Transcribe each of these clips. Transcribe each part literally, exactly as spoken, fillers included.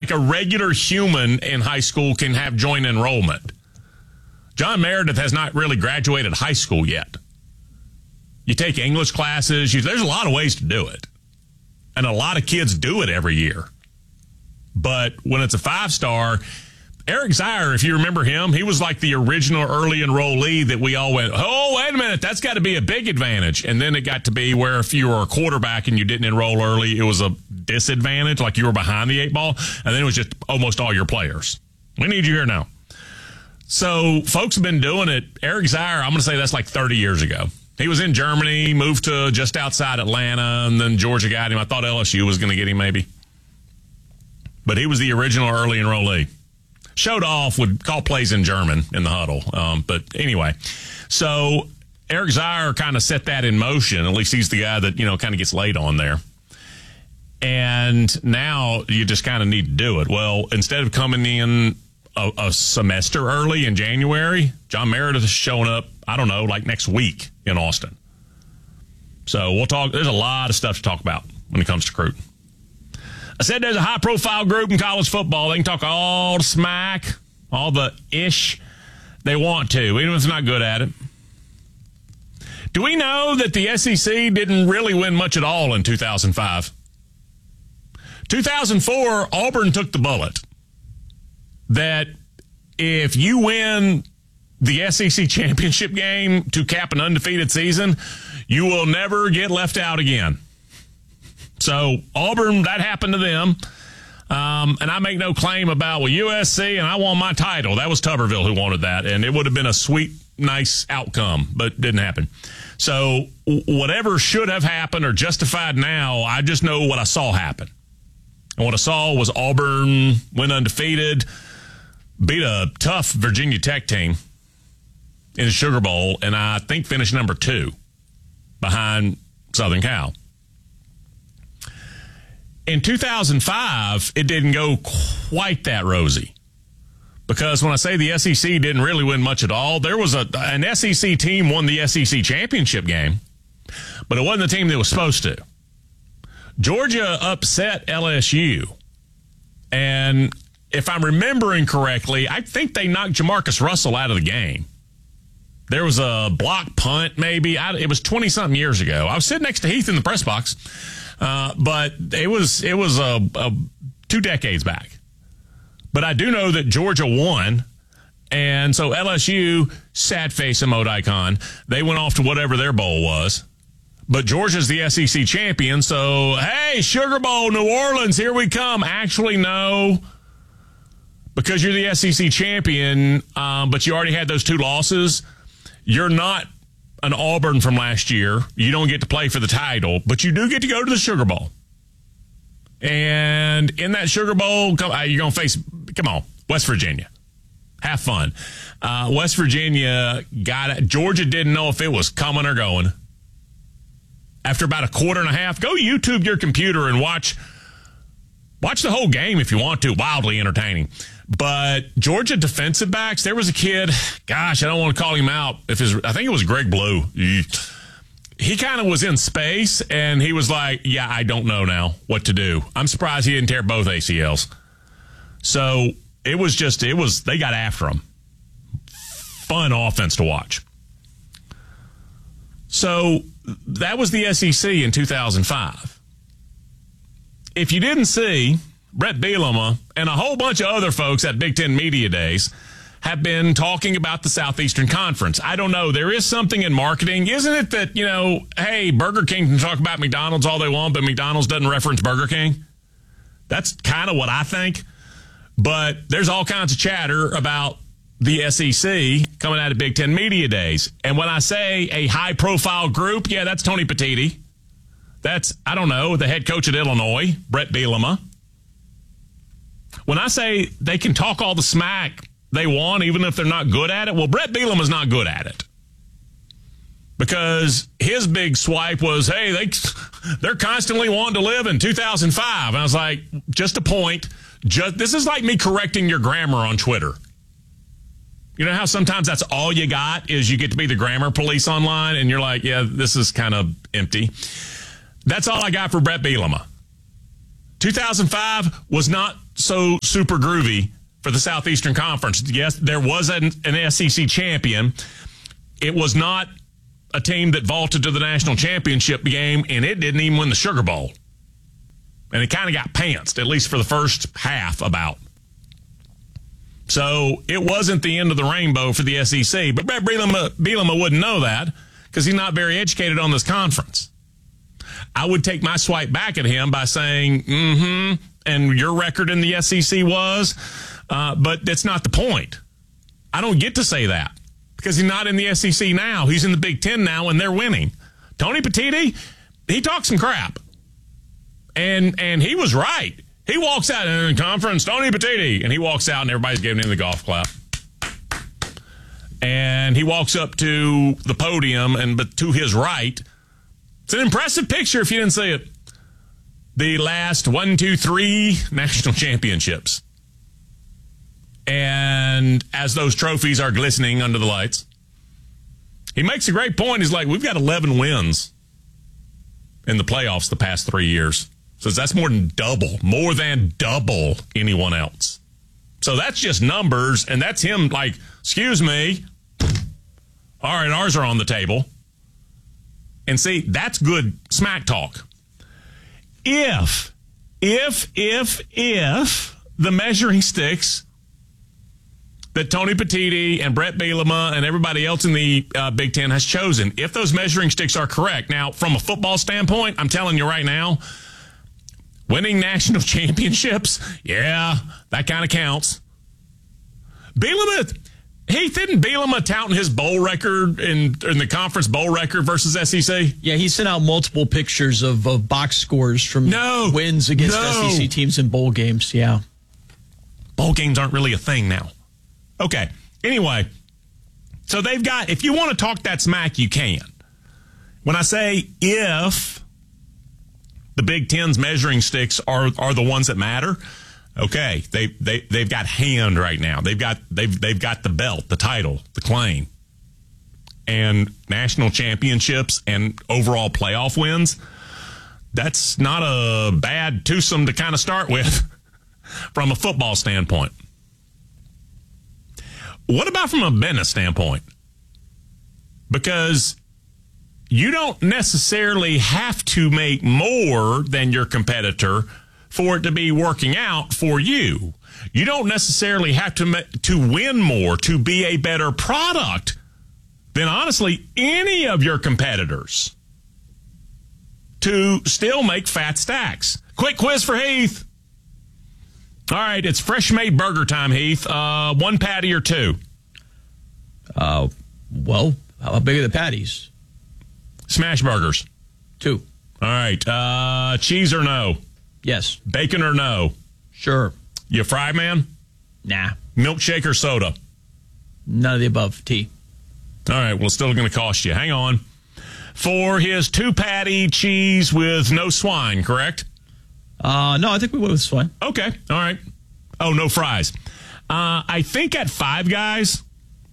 like a regular human in high school can have joint enrollment. John Meredith has not really graduated high school yet. You take English classes. You, there's a lot of ways to do it. And a lot of kids do it every year. But when it's a five-star, Eric Zier, if you remember him, he was like the original early enrollee that we all went, oh, wait a minute, that's got to be a big advantage. And then it got to be where if you were a quarterback and you didn't enroll early, it was a disadvantage, like you were behind the eight ball. And then it was just almost all your players. We need you here now. So folks have been doing it. Eric Zier, I'm going to say that's like thirty years ago. He was in Germany, moved to just outside Atlanta, and then Georgia got him. I thought L S U was going to get him maybe. But he was the original early enrollee. Showed off, would call plays in German in the huddle. Um, but anyway, so Eric Zier kind of set that in motion. At least he's the guy that, you know, kind of gets laid on there. And now you just kind of need to do it. Well, instead of coming in a, a semester early in January, John Meredith is showing up, I don't know, like next week in Austin. So we'll talk. There's a lot of stuff to talk about when it comes to recruiting. I said there's a high-profile group in college football. They can talk all the smack, all the ish they want to, even if they're not good at it. Do we know that the S E C didn't really win much at all in two thousand five? two thousand four, Auburn took the bullet that if you win the S E C championship game to cap an undefeated season, you will never get left out again. So Auburn, that happened to them. Um, and I make no claim about, well, U S C and I want my title. That was Tuberville who wanted that. And it would have been a sweet, nice outcome, but didn't happen. So whatever should have happened or justified now, I just know what I saw happen. And what I saw was Auburn went undefeated, beat a tough Virginia Tech team in the Sugar Bowl, and I think finished number two behind Southern Cal. In two thousand five, it didn't go quite that rosy because when I say the S E C didn't really win much at all, there was a an S E C team won the S E C championship game, but it wasn't the team that was supposed to. Georgia upset L S U, and if I'm remembering correctly, I think they knocked Jamarcus Russell out of the game. There was a block punt, maybe. I, it was twenty-something years ago. I was sitting next to Heath in the press box. Uh, but it was it was a, a two decades back. But I do know that Georgia won, and so L S U, sad face emoticon, they went off to whatever their bowl was. But Georgia's the S E C champion, so hey, Sugar Bowl, New Orleans, here we come. Actually, no, because you're the S E C champion, um, but you already had those two losses. You're not an Auburn from last year. You don't get to play for the title, but you do get to go to the Sugar Bowl. And in that Sugar Bowl, come, uh, you're going to face, come on, West Virginia. Have fun. Uh, West Virginia got it. Georgia didn't know if it was coming or going. After about a quarter and a half, go YouTube your computer and watch watch the whole game if you want to. Wildly entertaining. But Georgia defensive backs, there was a kid, gosh, I don't want to call him out. If his, I think it was Greg Blue. He, he kind of was in space, and he was like, yeah, I don't know now what to do. I'm surprised he didn't tear both A C Ls. So it was just, it was, they got after him. Fun offense to watch. So that was the S E C in two thousand five. If you didn't see, Brett Bielema and a whole bunch of other folks at Big Ten Media Days have been talking about the Southeastern Conference. I don't know. There is something in marketing. Isn't it that, you know, hey, Burger King can talk about McDonald's all they want, but McDonald's doesn't reference Burger King? That's kind of what I think. But there's all kinds of chatter about the S E C coming out of Big Ten Media Days. And when I say a high-profile group, yeah, that's Tony Petitti. That's, I don't know, the head coach at Illinois, Brett Bielema. When I say they can talk all the smack they want, even if they're not good at it, well, Brett Bielema's not good at it. Because his big swipe was, hey, they, they're constantly wanting to live in two thousand five. And I was like, just a point. Just, this is like me correcting your grammar on Twitter. You know how sometimes that's all you got is you get to be the grammar police online, and you're like, yeah, this is kind of empty. That's all I got for Brett Bielema. two thousand five was not so super groovy for the Southeastern Conference. Yes, there was an, an S E C champion. It was not a team that vaulted to the national championship game, and it didn't even win the Sugar Bowl. And it kind of got pantsed, at least for the first half about. So it wasn't the end of the rainbow for the S E C. But Brett Bielema, Bielema wouldn't know that because he's not very educated on this conference. I would take my swipe back at him by saying, mm-hmm, and your record in the S E C was, uh, but that's not the point. I don't get to say that because he's not in the S E C now. He's in the Big Ten now, and they're winning. Tony Petitti, he talks some crap. And and he was right. He walks out in the conference, Tony Petitti, and he walks out and everybody's giving him the golf clap. And he walks up to the podium, and but to his right, it's an impressive picture if you didn't see it. The last one, two, three national championships. And as those trophies are glistening under the lights, he makes a great point. He's like, we've got eleven wins in the playoffs the past three years. So that's more than double, more than double anyone else. So that's just numbers, and that's him like, excuse me. All right, ours are on the table. And see, that's good smack talk. If, if, if, if the measuring sticks that Tony Petitti and Brett Bielema and everybody else in the uh, Big Ten has chosen, if those measuring sticks are correct. Now, from a football standpoint, I'm telling you right now, winning national championships, yeah, that kind of counts. Bielema, Heath, didn't Bielema touting his bowl record in, in the conference bowl record versus S E C? Yeah, he sent out multiple pictures of, of box scores from no, wins against no. S E C teams in bowl games, yeah. Bowl games aren't really a thing now. Okay, anyway, so they've got, if you want to talk that smack, you can. When I say if the Big Ten's measuring sticks are are the ones that matter, okay, they they they've got hand right now. They've got they've they've got the belt, the title, the claim, and national championships and overall playoff wins. That's not a bad twosome to kind of start with from a football standpoint. What about from a business standpoint? Because you don't necessarily have to make more than your competitor for it to be working out for you. You don't necessarily have to ma- to win more to be a better product than, honestly, any of your competitors to still make fat stacks. Quick quiz for Heath. All right, it's fresh-made burger time, Heath. Uh, one patty or two? Uh, well, how big are the patties? Smash burgers. Two. All right. Uh, cheese or no? Yes. Bacon or no? Sure. You fry man? Nah. Milkshake or soda? None of the above. Tea. All right. Well, it's still going to cost you. Hang on. For his two patty cheese with no swine, correct? Uh, no, I think we went with swine. Okay. All right. Oh, no fries. Uh, I think at Five Guys,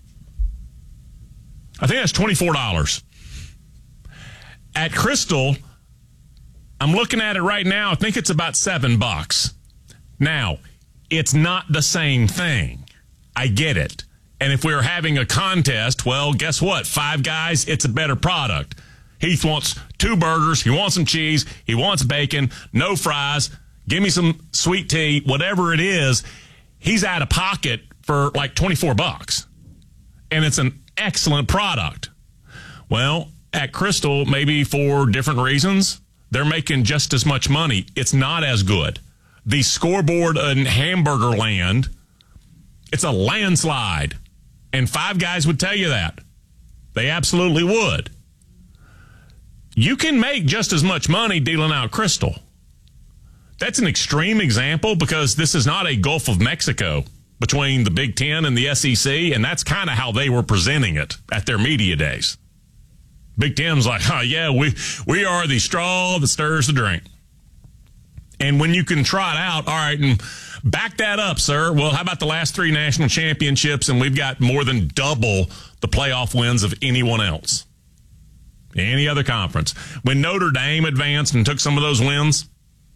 I think that's twenty-four dollars. At Crystal, I'm looking at it right now. I think it's about seven bucks. Now, it's not the same thing. I get it. And if we were having a contest, well, guess what? Five Guys, it's a better product. Heath wants two burgers. He wants some cheese. He wants bacon. No fries. Give me some sweet tea. Whatever it is, he's out of pocket for like twenty-four bucks. And it's an excellent product. Well, at Crystal, maybe for different reasons, they're making just as much money. It's not as good. The scoreboard in hamburger land, it's a landslide. And Five Guys would tell you that. They absolutely would. You can make just as much money dealing out Crystal. That's an extreme example because this is not a Gulf of Mexico between the Big Ten and the S E C, and that's kind of how they were presenting it at their media days. Big Ten's like, oh, yeah, we, we are the straw that stirs the drink. And when you can trot out, all right, and back that up, sir. Well, how about the last three national championships, and we've got more than double the playoff wins of anyone else. Any other conference. When Notre Dame advanced and took some of those wins,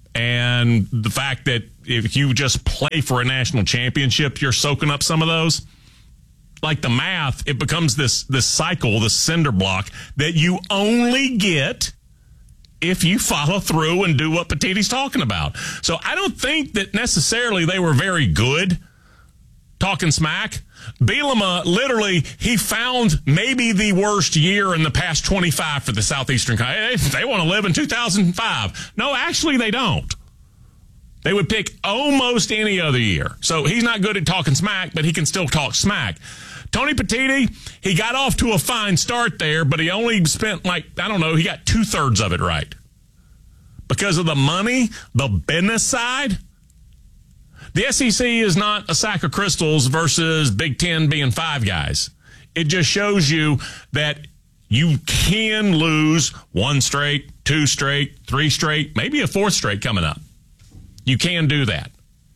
And the fact that if you just play for a national championship, you're soaking up some of those. Like the math, it becomes this this cycle, this cinder block that you only get if you follow through and do what Petitti's talking about. So I don't think that necessarily they were very good talking smack. Bielema, literally, he found maybe the worst year in the past twenty-five for the Southeastern Conference. They want to live in two thousand five. No, actually, they don't. They would pick almost any other year. So he's not good at talking smack, but he can still talk smack. Tony Petitti, he got off to a fine start there, but he only spent like, I don't know, he got two-thirds of it right. Because of the money, the business side, the S E C is not a sack of crystals versus Big Ten being five guys. It just shows you that you can lose one straight, two straight, three straight, maybe a fourth straight coming up. You can do that.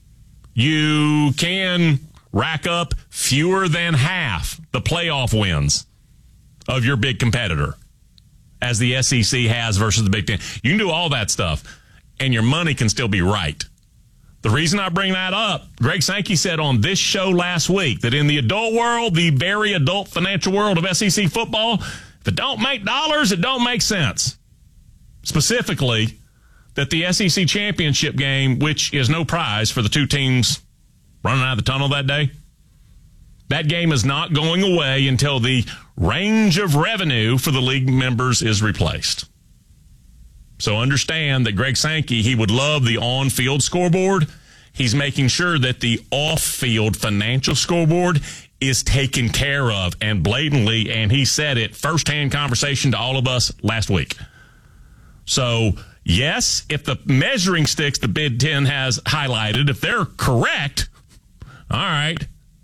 You can rack up fewer than half the playoff wins of your big competitor, as the S E C has versus the Big Ten. You can do all that stuff, and your money can still be right. The reason I bring that up, Greg Sankey said on this show last week that in the adult world, the very adult financial world of S E C football, if it don't make dollars, it don't make sense. Specifically, that the S E C championship game, which is no prize for the two teams running out of the tunnel that day, that game is not going away until the range of revenue for the league members is replaced. So understand that Greg Sankey, he would love the on-field scoreboard. He's making sure that the off-field financial scoreboard is taken care of, and blatantly, and he said it, firsthand conversation to all of us last week. So, yes, if the measuring sticks the Big Ten has highlighted, if they're correct, all right.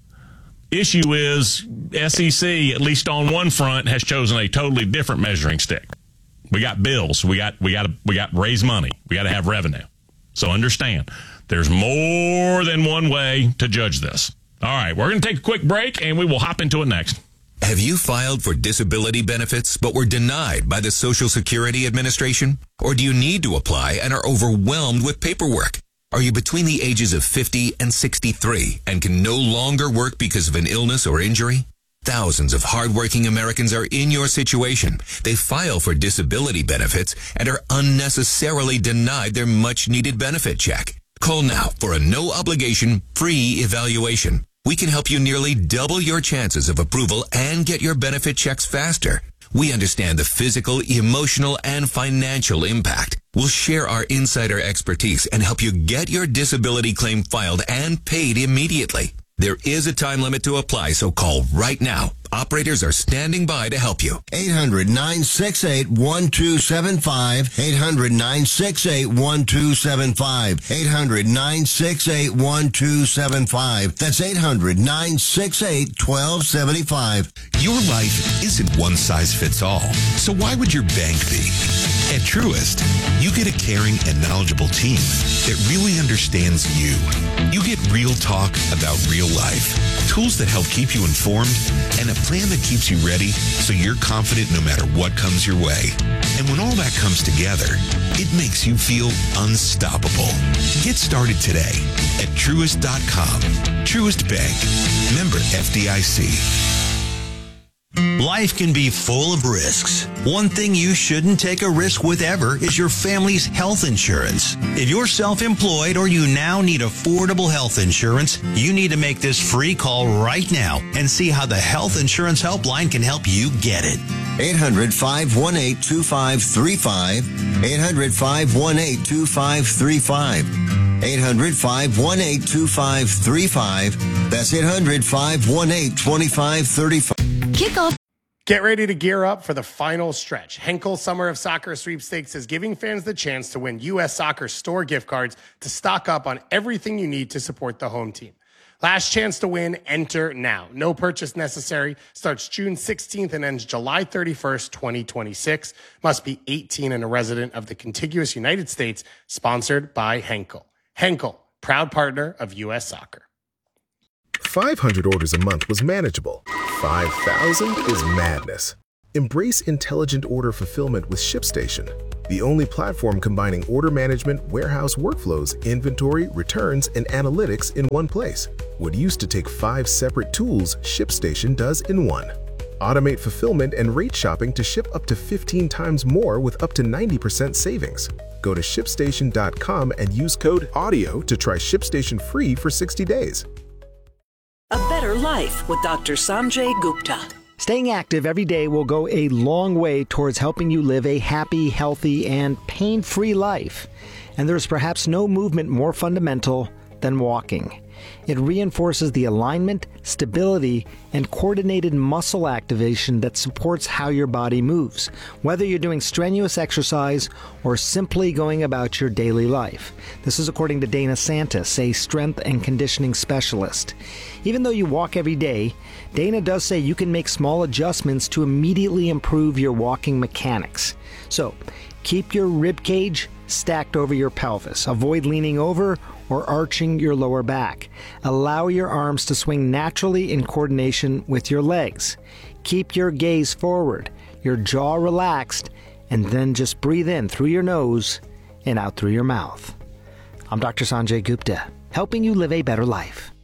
Issue is S E C, at least on one front, has chosen a totally different measuring stick. We got bills. We got we got to we got to raise money. We got to have revenue. So understand, there's more than one way to judge this. All right, we're going to take a quick break, and we will hop into it next. Have you filed for disability benefits but were denied by the Social Security Administration? Or do you need to apply and are overwhelmed with paperwork? Are you between the ages of fifty and sixty-three and can no longer work because of an illness or injury? Thousands of hardworking Americans are in your situation. They file for disability benefits and are unnecessarily denied their much-needed benefit check. Call now for a no-obligation, free evaluation. We can help you nearly double your chances of approval and get your benefit checks faster. We understand the physical, emotional, and financial impact. We'll share our insider expertise and help you get your disability claim filed and paid immediately. There is a time limit to apply, so call right now. Operators are standing by to help you. eight hundred, nine six eight, one two seven five. eight hundred, nine six eight, one two seven five. eight hundred, nine six eight, one two seven five. That's eight hundred, nine six eight, one two seven five. Your life isn't one size fits all, so why would your bank be? At Truist, you get a caring and knowledgeable team that really understands you. You get real talk about real life, tools that help keep you informed, and a plan that keeps you ready so you're confident no matter what comes your way. And when all that comes together, it makes you feel unstoppable. Get started today at Truist dot com. Truist Bank. Member F D I C. Life can be full of risks. One thing you shouldn't take a risk with ever is your family's health insurance. If you're self-employed or you now need affordable health insurance, you need to make this free call right now and see how the Health Insurance Helpline can help you get it. eight hundred, five one eight, two five three five. eight hundred, five one eight, two five three five. eight hundred, five one eight, two five three five. That's eight hundred, five one eight, two five three five. Kickoff. Get ready to gear up for the final stretch. Henkel Summer of Soccer Sweepstakes is giving fans the chance to win U S Soccer store gift cards to stock up on everything you need to support the home team. Last chance to win, enter now. No purchase necessary. Starts June sixteenth and ends July thirty-first, twenty twenty-six. Must be eighteen and a resident of the contiguous United States. Sponsored by Henkel. Henkel, proud partner of U S Soccer. five hundred orders a month was manageable. five thousand is madness. Embrace intelligent order fulfillment with ShipStation. the only platform combining order management, warehouse workflows, inventory, returns, and analytics in one place. What used to take five separate tools, ShipStation does in one. Automate fulfillment and rate shopping to ship up to fifteen times more with up to ninety percent savings. Go to ship station dot com and use code AUDIO to try ShipStation free for sixty days. A better life with Doctor Sanjay Gupta. Staying active every day will go a long way towards helping you live a happy, healthy, and pain-free life. And there's perhaps no movement more fundamental than walking. It reinforces the alignment, stability, and coordinated muscle activation that supports how your body moves, whether you're doing strenuous exercise or simply going about your daily life. This is according to Dana Santis, a strength and conditioning specialist. Even though you walk every day, Dana does say you can make small adjustments to immediately improve your walking mechanics. So, keep your rib cage stacked over your pelvis. Avoid leaning over or arching your lower back. Allow your arms to swing naturally in coordination with your legs. Keep your gaze forward, your jaw relaxed, and then just breathe in through your nose and out through your mouth. I'm Doctor Sanjay Gupta, helping you live a better life.